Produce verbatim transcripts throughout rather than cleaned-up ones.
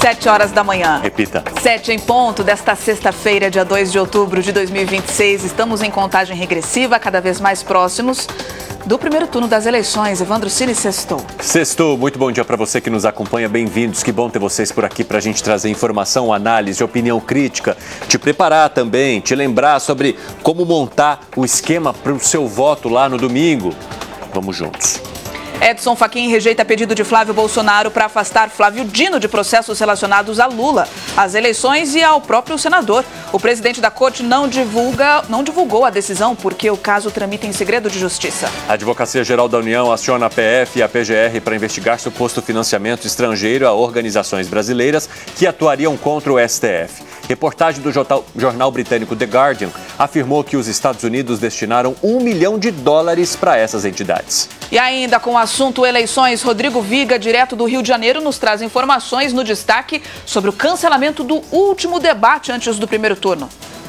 Sete horas da manhã. Repita. Sete em ponto desta sexta-feira, dia dois de outubro de dois mil e vinte e seis. Estamos em contagem regressiva, cada vez mais próximos do primeiro turno das eleições. Evandro Cine, sextou. Sextou, muito bom dia para você que nos acompanha, bem-vindos. Que bom ter vocês por aqui para a gente trazer informação, análise, opinião crítica, te preparar também, te lembrar sobre como montar o esquema para o seu voto lá no domingo. Vamos juntos. Edson Fachin rejeita pedido de Flávio Bolsonaro para afastar Flávio Dino de processos relacionados a Lula, às eleições e ao próprio senador. O presidente da corte não, divulga, não divulgou a decisão porque o caso tramita em segredo de justiça. A Advocacia Geral da União aciona a P F e a P G R para investigar suposto financiamento estrangeiro a organizações brasileiras que atuariam contra o S T F. Reportagem do jornal britânico The Guardian afirmou que os Estados Unidos destinaram um milhão de dólares para essas entidades. E ainda com o assunto eleições, Rodrigo Viga, direto do Rio de Janeiro, nos traz informações no destaque sobre o cancelamento do último debate antes do primeiro turno.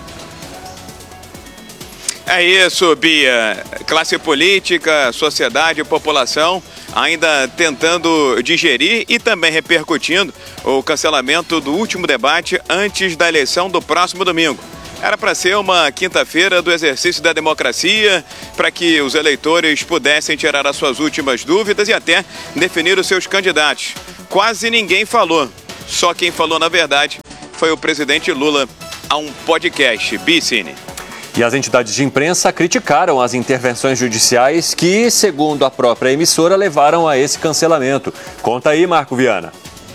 É isso, Bia. Classe política, sociedade e população ainda tentando digerir e também repercutindo o cancelamento do último debate antes da eleição do próximo domingo. Era para ser uma quinta-feira do exercício da democracia, para que os eleitores pudessem tirar as suas últimas dúvidas e até definir os seus candidatos. Quase ninguém falou. Só quem falou, na verdade, foi o presidente Lula a um podcast. Bicine. E as entidades de imprensa criticaram as intervenções judiciais que, segundo a própria emissora, levaram a esse cancelamento. Conta aí, Marco Viana.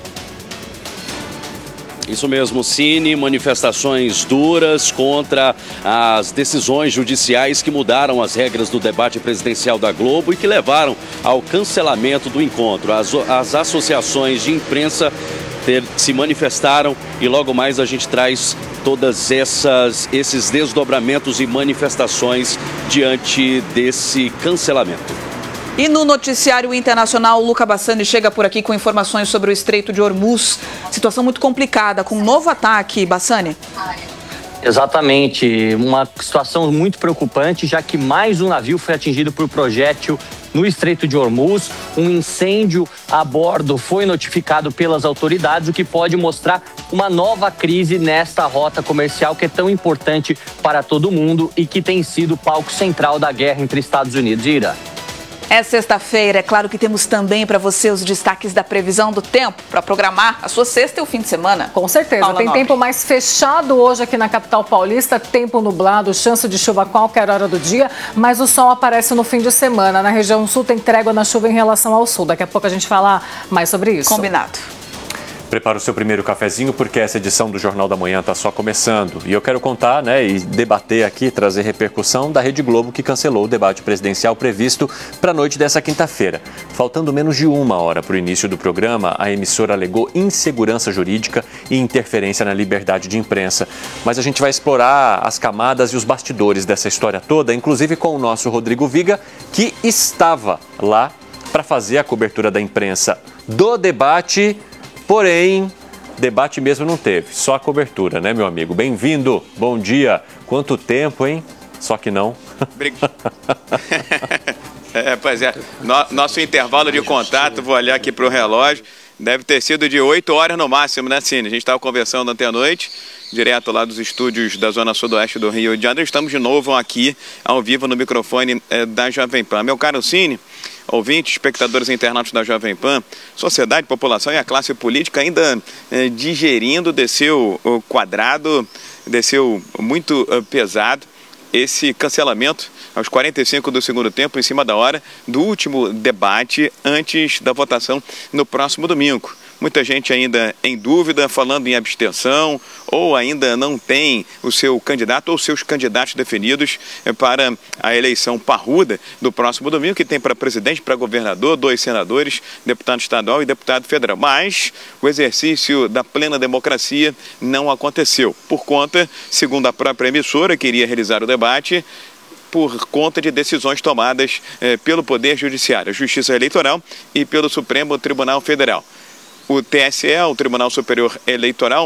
Isso mesmo, Cine, manifestações duras contra as decisões judiciais que mudaram as regras do debate presidencial da Globo e que levaram ao cancelamento do encontro. As, as associações de imprensa ter, se manifestaram e logo mais a gente traz todas essas esses desdobramentos e manifestações diante desse cancelamento. E no noticiário internacional, Luca Bassani chega por aqui com informações sobre o Estreito de Hormuz. Situação muito complicada, com um novo ataque, Bassani. Exatamente, uma situação muito preocupante, já que mais um navio foi atingido por projétil no Estreito de Hormuz. Um incêndio a bordo foi notificado pelas autoridades, o que pode mostrar uma nova crise nesta rota comercial que é tão importante para todo mundo e que tem sido o palco central da guerra entre Estados Unidos e Irã. É sexta-feira, é claro que temos também para você os destaques da previsão do tempo para programar a sua sexta e o fim de semana. Com certeza, Paula tem Nobre. Tempo mais fechado hoje aqui na capital paulista, tempo nublado, chance de chuva a qualquer hora do dia, mas o sol aparece no fim de semana. Na região sul tem trégua na chuva em relação ao sul. Daqui a pouco a gente fala mais sobre isso. Combinado. Prepara o seu primeiro cafezinho, porque essa edição do Jornal da Manhã está só começando. E eu quero contar, né, e debater aqui, trazer repercussão da Rede Globo, que cancelou o debate presidencial previsto para a noite dessa quinta-feira. Faltando menos de uma hora para o início do programa, a emissora alegou insegurança jurídica e interferência na liberdade de imprensa. Mas a gente vai explorar as camadas e os bastidores dessa história toda, inclusive com o nosso Rodrigo Viga, que estava lá para fazer a cobertura da imprensa do debate. Porém, debate mesmo não teve, só a cobertura, né, meu amigo? Bem-vindo, bom dia. Quanto tempo, hein? Só que não. é, pois é, no, nosso intervalo de contato, vou olhar aqui para o relógio, deve ter sido de oito horas no máximo, né, Cine? A gente estava conversando ontem à noite, direto lá dos estúdios da Zona Sudoeste do Rio de Janeiro. Estamos de novo aqui, ao vivo, no microfone é, da Jovem Pan. Meu caro Cine, ouvintes, espectadores internautas da Jovem Pan, sociedade, população e a classe política ainda eh, digerindo, desceu o quadrado, desceu muito eh, pesado esse cancelamento aos quarenta e cinco do segundo tempo, em cima da hora, do último debate antes da votação no próximo domingo. Muita gente ainda em dúvida, falando em abstenção, ou ainda não tem o seu candidato ou seus candidatos definidos para a eleição parruda do próximo domingo, que tem para presidente, para governador, dois senadores, deputado estadual e deputado federal. Mas o exercício da plena democracia não aconteceu, por conta, segundo a própria emissora que iria realizar o debate, por conta de decisões tomadas eh, pelo Poder Judiciário, Justiça Eleitoral e pelo Supremo Tribunal Federal. O T S E, o Tribunal Superior Eleitoral,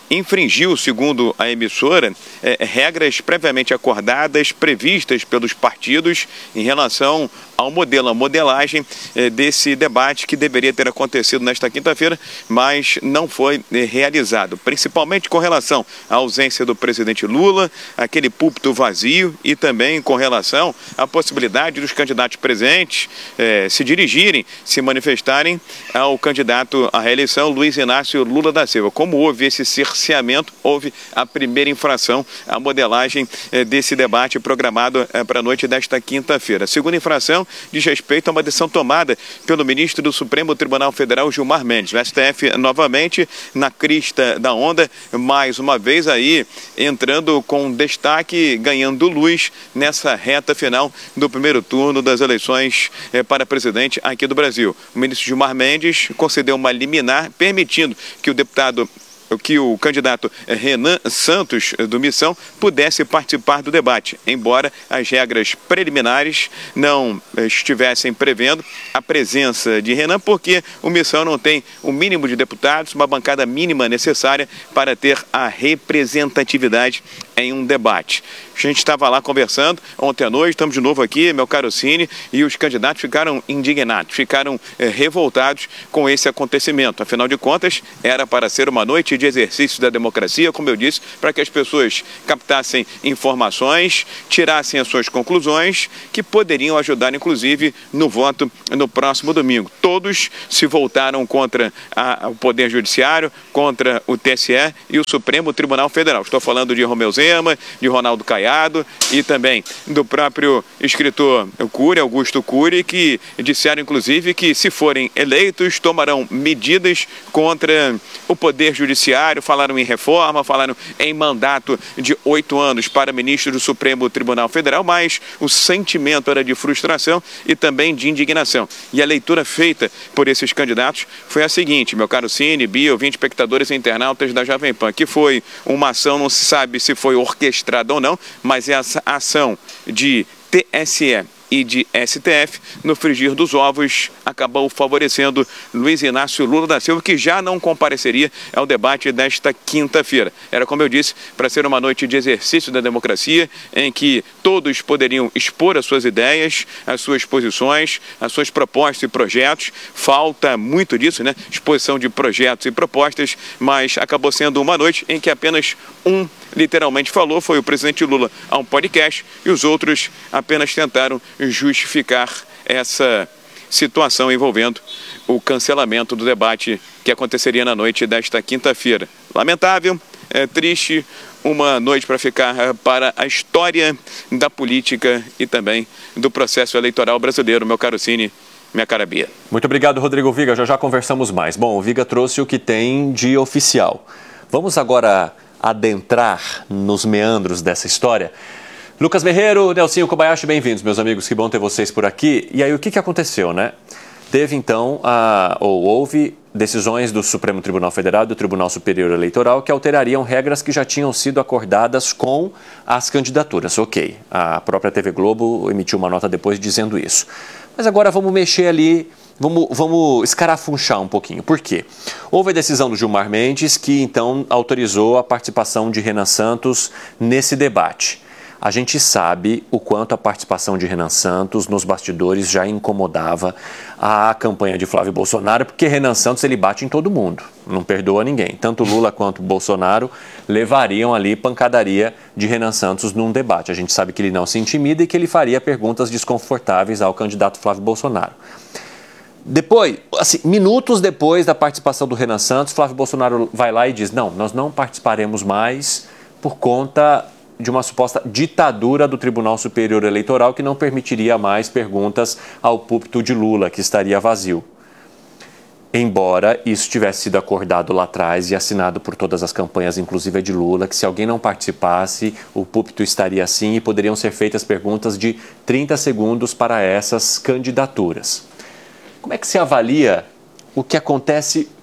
infringiu, segundo a emissora, é, regras previamente acordadas, previstas pelos partidos em relação ao modelo, a modelagem é, desse debate que deveria ter acontecido nesta quinta-feira, mas não foi é, realizado, principalmente com relação à ausência do presidente Lula, aquele púlpito vazio e também com relação à possibilidade dos candidatos presentes é, se dirigirem, se manifestarem ao candidato à reeleição, Luiz Inácio Lula da Silva. Como houve esse cerceamento, houve a primeira infração à modelagem é, desse debate programado é, para a noite desta quinta-feira. A segunda infração diz respeito a uma decisão tomada pelo ministro do Supremo Tribunal Federal, Gilmar Mendes. O S T F, novamente, na crista da onda, mais uma vez aí, entrando com destaque, ganhando luz nessa reta final do primeiro turno das eleições eh, para presidente aqui do Brasil. O ministro Gilmar Mendes concedeu uma liminar permitindo que o deputado que o candidato Renan Santos, do Missão, pudesse participar do debate, embora as regras preliminares não estivessem prevendo a presença de Renan, porque o Missão não tem o mínimo de deputados, uma bancada mínima necessária para ter a representatividade em um debate. A gente estava lá conversando ontem à noite, estamos de novo aqui, meu caro Cine, e os candidatos ficaram indignados, ficaram eh, revoltados com esse acontecimento. Afinal de contas, era para ser uma noite de exercício da democracia, como eu disse, para que as pessoas captassem informações, tirassem as suas conclusões, que poderiam ajudar, inclusive, no voto no próximo domingo. Todos se voltaram contra a, o Poder Judiciário, contra o T S E e o Supremo Tribunal Federal. Estou falando de Romeu Zema, de Ronaldo Caiado e também do próprio escritor Cury, Augusto Cury, que disseram, inclusive, que se forem eleitos, tomarão medidas contra o Poder Judiciário, falaram em reforma, falaram em mandato de oito anos para ministro do Supremo Tribunal Federal, mas o sentimento era de frustração e também de indignação. E a leitura feita por esses candidatos foi a seguinte, meu caro Cine, Bia, ouvinte, espectadores e internautas da Jovem Pan, que foi uma ação, não se sabe se foi orquestrada ou não, mas essa ação de T S E e de S T F, no frigir dos ovos, acabou favorecendo Luiz Inácio Lula da Silva, que já não compareceria ao debate desta quinta-feira. Era, como eu disse, para ser uma noite de exercício da democracia, em que todos poderiam expor as suas ideias, as suas posições, as suas propostas e projetos. Falta muito disso, né? Exposição de projetos e propostas, mas acabou sendo uma noite em que apenas um literalmente falou, foi o presidente Lula a um podcast, e os outros apenas tentaram justificar essa situação envolvendo o cancelamento do debate que aconteceria na noite desta quinta-feira. Lamentável, é triste, uma noite para ficar para a história da política e também do processo eleitoral brasileiro, meu caro Cine, minha cara Bia. Muito obrigado, Rodrigo Viga. Já já conversamos mais. Bom, o Viga trouxe o que tem de oficial. Vamos agora adentrar nos meandros dessa história. Lucas Berreiro, Nelsinho Kobayashi, bem-vindos, meus amigos, que bom ter vocês por aqui. E aí, o que, que aconteceu, né? Teve, então, a, ou houve decisões do Supremo Tribunal Federal e do Tribunal Superior Eleitoral que alterariam regras que já tinham sido acordadas com as candidaturas. Ok, a própria T V Globo emitiu uma nota depois dizendo isso. Mas agora vamos mexer ali, vamos, vamos escarafunchar um pouquinho. Por quê? Houve a decisão do Gilmar Mendes que, então, autorizou a participação de Renan Santos nesse debate. A gente sabe o quanto a participação de Renan Santos nos bastidores já incomodava a campanha de Flávio Bolsonaro, porque Renan Santos ele bate em todo mundo, não perdoa ninguém. Tanto Lula quanto Bolsonaro levariam ali pancadaria de Renan Santos num debate. A gente sabe que ele não se intimida e que ele faria perguntas desconfortáveis ao candidato Flávio Bolsonaro. Depois, assim, minutos depois da participação do Renan Santos, Flávio Bolsonaro vai lá e diz, não, nós não participaremos mais por conta de uma suposta ditadura do Tribunal Superior Eleitoral que não permitiria mais perguntas ao púlpito de Lula, que estaria vazio. Embora isso tivesse sido acordado lá atrás e assinado por todas as campanhas, inclusive a de Lula, que se alguém não participasse, o púlpito estaria assim e poderiam ser feitas perguntas de trinta segundos para essas candidaturas. Como é que se avalia o que acontece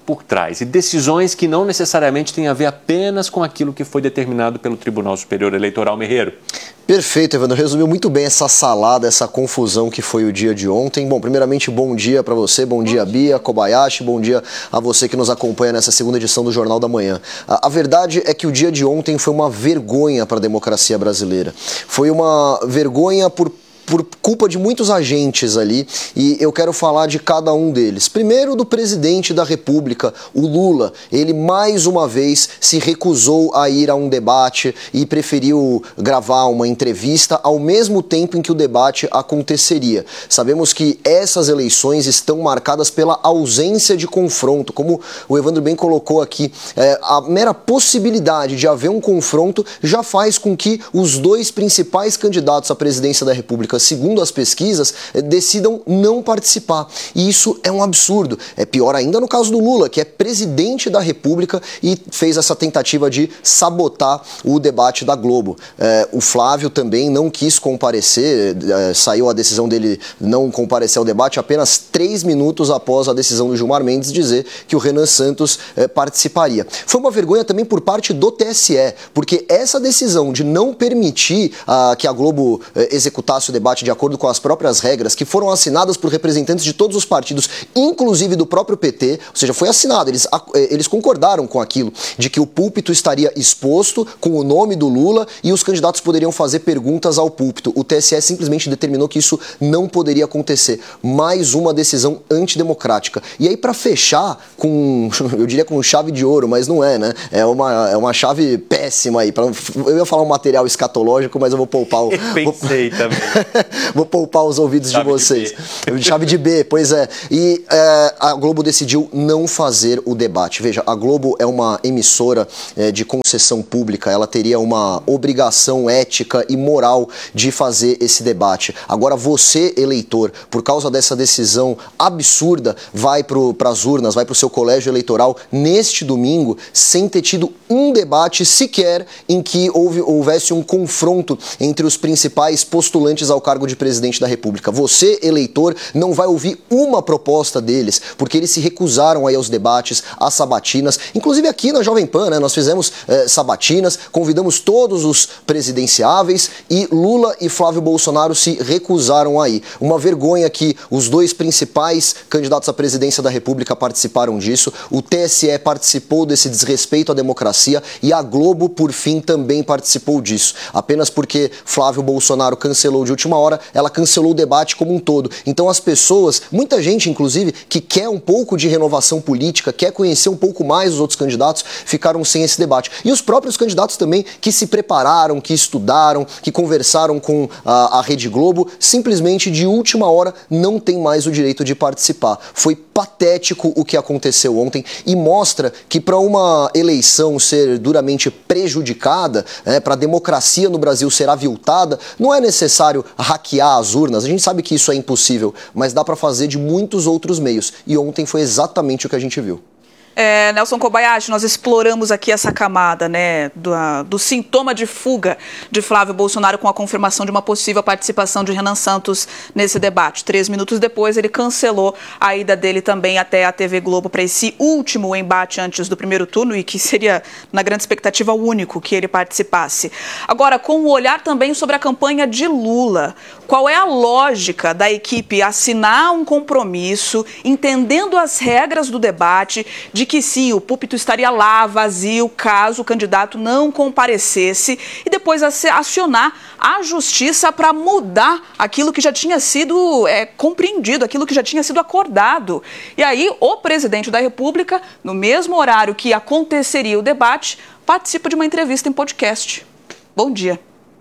por trás e decisões que não necessariamente têm a ver apenas com aquilo que foi determinado pelo Tribunal Superior Eleitoral. Merreiro. Perfeito, Evandro. Resumiu muito bem essa salada, essa confusão que foi o dia de ontem. Bom, primeiramente, bom dia para você, bom dia, Bia, Kobayashi, bom dia a você que nos acompanha nessa segunda edição do Jornal da Manhã. A, a verdade é que o dia de ontem foi uma vergonha para a democracia brasileira. Foi uma vergonha por por culpa de muitos agentes ali, e eu quero falar de cada um deles. Primeiro, do presidente da República, o Lula. Ele, mais uma vez, se recusou a ir a um debate e preferiu gravar uma entrevista ao mesmo tempo em que o debate aconteceria. Sabemos que essas eleições estão marcadas pela ausência de confronto, como o Evandro bem colocou aqui. É, a mera possibilidade de haver um confronto já faz com que os dois principais candidatos à presidência da República, segundo as pesquisas, decidam não participar. E isso é um absurdo. É pior ainda no caso do Lula, que é presidente da República e fez essa tentativa de sabotar o debate da Globo. É, o Flávio também não quis comparecer, é, saiu a decisão dele não comparecer ao debate apenas três minutos após a decisão do Gilmar Mendes dizer que o Renan Santos é, participaria. Foi uma vergonha também por parte do T S E, porque essa decisão de não permitir ah, que a Globo eh, executasse o debate de acordo com as próprias regras, que foram assinadas por representantes de todos os partidos, inclusive do próprio P T, ou seja, foi assinado, eles, eles concordaram com aquilo, de que o púlpito estaria exposto com o nome do Lula e os candidatos poderiam fazer perguntas ao púlpito. O T S E simplesmente determinou que isso não poderia acontecer. Mais uma decisão antidemocrática. E aí, para fechar com, eu diria com chave de ouro, mas não é, né? É uma, é uma chave péssima aí. Pra, eu ia falar um material escatológico, mas eu vou poupar o... Pensei vou, também. Vou poupar os ouvidos chave de vocês. De chave de B, pois é. E é, a Globo decidiu não fazer o debate. Veja, a Globo é uma emissora é, de concessão pública. Ela teria uma obrigação ética e moral de fazer esse debate. Agora, você, eleitor, por causa dessa decisão absurda, vai para as urnas, vai para o seu colégio eleitoral neste domingo, sem ter tido um debate sequer em que houve, houvesse um confronto entre os principais postulantes ao cargo de presidente da República. Você, eleitor, não vai ouvir uma proposta deles, porque eles se recusaram aí aos debates, às sabatinas, inclusive aqui na Jovem Pan, né, nós fizemos eh, sabatinas, convidamos todos os presidenciáveis e Lula e Flávio Bolsonaro se recusaram aí. Uma vergonha que os dois principais candidatos à presidência da República participaram disso, o T S E participou desse desrespeito à democracia e a Globo, por fim, também participou disso. Apenas porque Flávio Bolsonaro cancelou de última hora, ela cancelou o debate como um todo. Então as pessoas, muita gente inclusive, que quer um pouco de renovação política, quer conhecer um pouco mais os outros candidatos, ficaram sem esse debate. E os próprios candidatos também que se prepararam, que estudaram, que conversaram com a, a Rede Globo, simplesmente de última hora não tem mais o direito de participar. Foi patético o que aconteceu ontem e mostra que para uma eleição ser duramente prejudicada, né, para a democracia no Brasil ser aviltada, não é necessário hackear as urnas. A gente sabe que isso é impossível, mas dá para fazer de muitos outros meios. E ontem foi exatamente o que a gente viu. É, Nelson Kobayashi, nós exploramos aqui essa camada, né, do, do sintoma de fuga de Flávio Bolsonaro com a confirmação de uma possível participação de Renan Santos nesse debate. Três minutos depois, ele cancelou a ida dele também até a T V Globo para esse último embate antes do primeiro turno e que seria, na grande expectativa, o único que ele participasse. Agora, com o olhar também sobre a campanha de Lula, qual é a lógica da equipe assinar um compromisso, entendendo as regras do debate, de que sim, o púlpito estaria lá vazio caso o candidato não comparecesse e depois acionar a justiça para mudar aquilo que já tinha sido é, compreendido, aquilo que já tinha sido acordado. E aí o presidente da República, no mesmo horário que aconteceria o debate, participa de uma entrevista em podcast. Bom dia.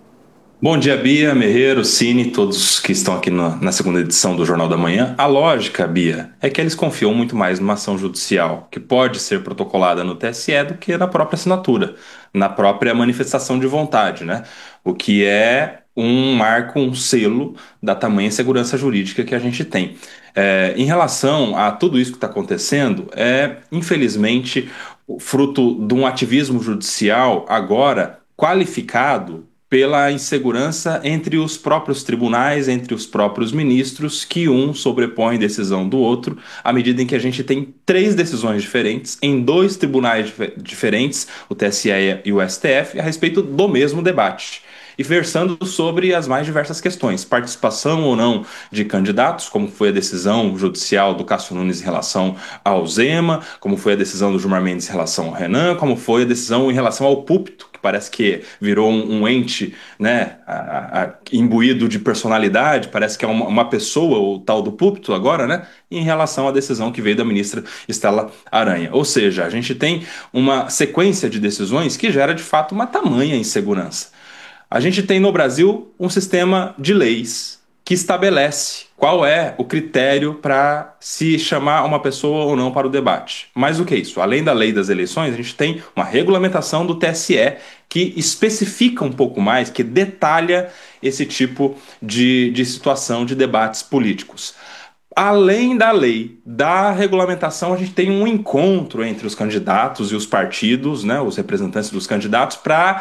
Bom dia, Bia, Merreiro, Cine, todos que estão aqui na, na segunda edição do Jornal da Manhã. A lógica, Bia, é que eles confiam muito mais numa ação judicial que pode ser protocolada no T S E do que na própria assinatura, na própria manifestação de vontade, né? O que é um marco, um selo da tamanha segurança jurídica que a gente tem. É, em relação a tudo isso que está acontecendo, é, infelizmente, fruto de um ativismo judicial agora qualificado pela insegurança entre os próprios tribunais, entre os próprios ministros, que um sobrepõe decisão do outro, à medida em que a gente tem três decisões diferentes, em dois tribunais dif- diferentes, o T S E e o S T F, a respeito do mesmo debate. E versando sobre as mais diversas questões, participação ou não de candidatos, como foi a decisão judicial do Cássio Nunes em relação ao Zema, como foi a decisão do Gilmar Mendes em relação ao Renan, como foi a decisão em relação ao púlpito, que parece que virou um, um ente, né, a, a, imbuído de personalidade, parece que é uma, uma pessoa, o tal do púlpito agora, né, em relação à decisão que veio da ministra Estela Aranha. Ou seja, a gente tem uma sequência de decisões que gera de fato uma tamanha insegurança. A gente tem no Brasil um sistema de leis que estabelece qual é o critério para se chamar uma pessoa ou não para o debate. Mais do que isso, além da lei das eleições, a gente tem uma regulamentação do T S E que especifica um pouco mais, que detalha esse tipo de, de situação de debates políticos. Além da lei, da regulamentação, a gente tem um encontro entre os candidatos e os partidos, né, os representantes dos candidatos, para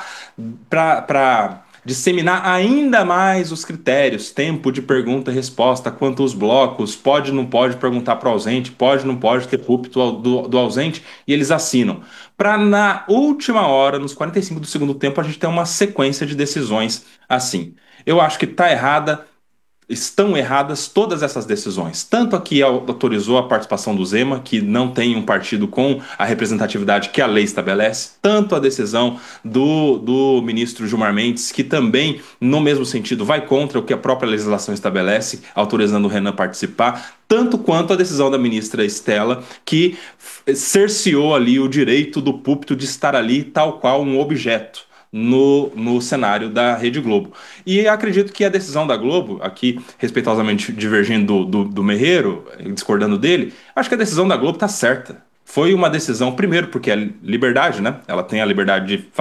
disseminar ainda mais os critérios, tempo de pergunta e resposta, quantos blocos, pode, não pode perguntar para o ausente, pode, não pode ter púlpito do, do ausente, e eles assinam. Para na última hora, nos quarenta e cinco do segundo tempo, a gente ter uma sequência de decisões assim. Eu acho que está errada. Estão erradas todas essas decisões. Tanto a que autorizou a participação do Zema, que não tem um partido com a representatividade que a lei estabelece, tanto a decisão do, do ministro Gilmar Mendes, que também, no mesmo sentido, vai contra o que a própria legislação estabelece, autorizando o Renan participar, tanto quanto a decisão da ministra Estela, que cerceou ali o direito do púlpito de estar ali tal qual um objeto. No, no cenário da Rede Globo. E acredito que a decisão da Globo, aqui respeitosamente divergindo do, do, do Merreiro, discordando dele, acho que a decisão da Globo está certa. Foi uma decisão, primeiro, porque é liberdade, né? Ela tem a liberdade de